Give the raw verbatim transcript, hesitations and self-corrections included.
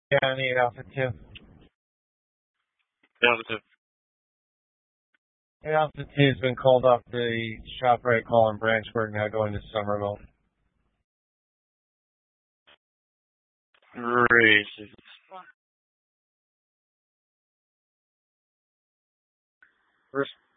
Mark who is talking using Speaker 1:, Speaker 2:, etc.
Speaker 1: Yeah, I need Alpha two.
Speaker 2: Alpha two.
Speaker 1: Hey, Alpha two has been called off the ShopRite call in Branchburg, now going to Somerville.
Speaker 2: Racist.
Speaker 1: First